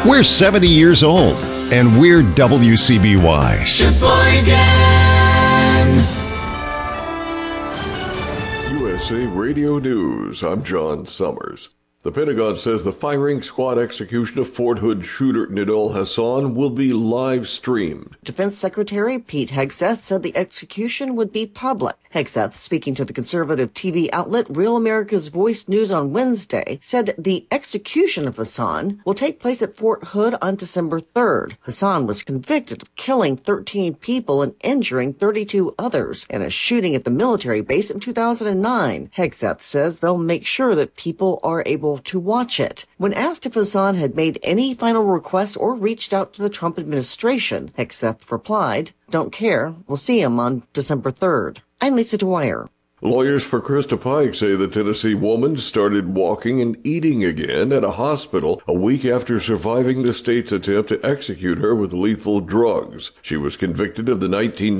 We're 70 years old, and we're WCBY. USA Radio News, I'm John Summers. The Pentagon says the firing squad execution of Fort Hood shooter Nidal Hasan will be live streamed. Defense Secretary Pete Hegseth said the execution would be public. Hegseth, speaking to the conservative TV outlet Real America's Voice News on Wednesday, said the execution of Hasan will take place at Fort Hood on December 3rd. Hasan was convicted of killing 13 people and injuring 32 others in a shooting at the military base in 2009. Hegseth says they'll make sure that people are able to watch it. When asked if Hasan had made any final requests or reached out to the Trump administration, Hegseth replied, "Don't care. We'll see him on December 3rd. I'm Lisa Dwyer. Lawyers for Krista Pike say the Tennessee woman started walking and eating again at a hospital a week after surviving the state's attempt to execute her with lethal drugs. She was convicted of the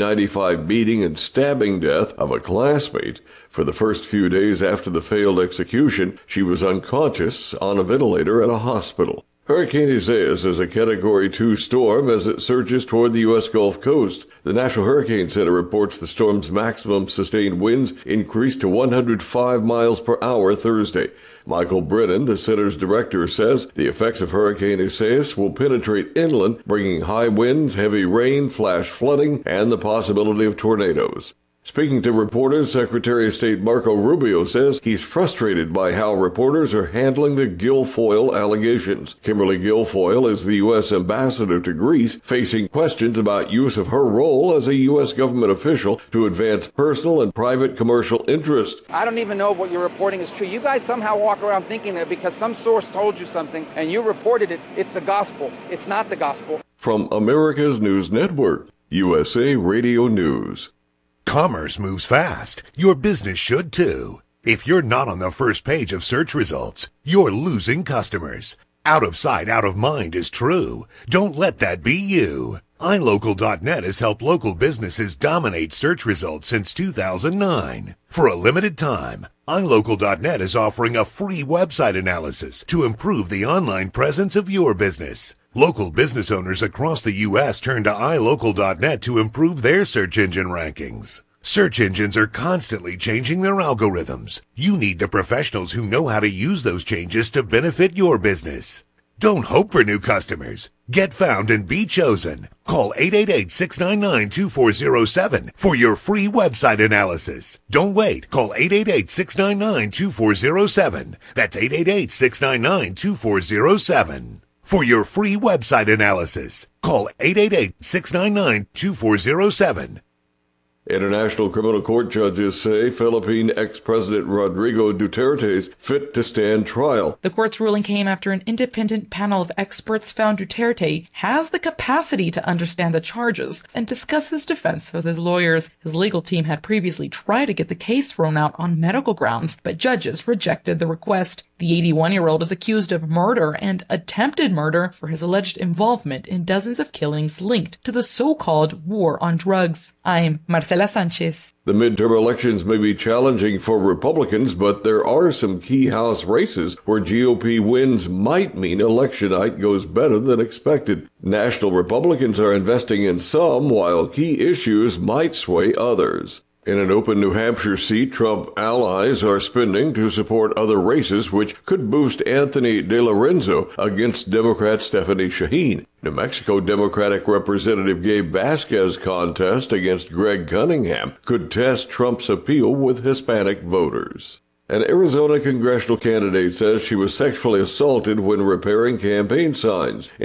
1995 beating and stabbing death of a classmate. For the first few days after the failed execution, she was unconscious on a ventilator at a hospital. Hurricane Isaias is a Category 2 storm as it surges toward the U.S. Gulf Coast. The National Hurricane Center reports the storm's maximum sustained winds increased to 105 miles per hour Thursday. Michael Brennan, the center's director, says the effects of Hurricane Isaias will penetrate inland, bringing high winds, heavy rain, flash flooding, and the possibility of tornadoes. Speaking to reporters, Secretary of State Marco Rubio says he's frustrated by how reporters are handling the Guilfoyle allegations. Kimberly Guilfoyle is the U.S. ambassador to Greece, facing questions about use of her role as a U.S. government official to advance personal and private commercial interests. I don't even know if what you're reporting is true. You guys somehow walk around thinking that because some source told you something and you reported it, it's the gospel. It's not the gospel. From America's News Network, USA Radio News. Commerce moves fast. Your business should too. If you're not on the first page of search results, you're losing customers. Out of sight, out of mind is true. Don't let that be you. iLocal.net has helped local businesses dominate search results since 2009. For a limited time, iLocal.net is offering a free website analysis to improve the online presence of your business. Local business owners across the U.S. turn to iLocal.net to improve their search engine rankings. Search engines are constantly changing their algorithms. You need the professionals who know how to use those changes to benefit your business. Don't hope for new customers. Get found and be chosen. Call 888-699-2407 for your free website analysis. Don't wait. Call 888-699-2407. That's 888-699-2407. For your free website analysis, call 888-699-2407. International criminal court judges say Philippine ex-president Rodrigo Duterte is fit to stand trial. The court's ruling came after an independent panel of experts found Duterte has the capacity to understand the charges and discuss his defense with his lawyers. His legal team had previously tried to get the case thrown out on medical grounds, but judges rejected the request. The 81-year-old is accused of murder and attempted murder for his alleged involvement in dozens of killings linked to the so-called war on drugs. I'm Marcela Sanchez. The midterm elections may be challenging for Republicans, but there are some key House races where GOP wins might mean election night goes better than expected. National Republicans are investing in some, while key issues might sway others. In an open New Hampshire seat, Trump allies are spending to support other races, which could boost Anthony DeLorenzo against Democrat Stephanie Shaheen. New Mexico Democratic Representative Gabe Vasquez's contest against Greg Cunningham could test Trump's appeal with Hispanic voters. An Arizona congressional candidate says she was sexually assaulted when repairing campaign signs.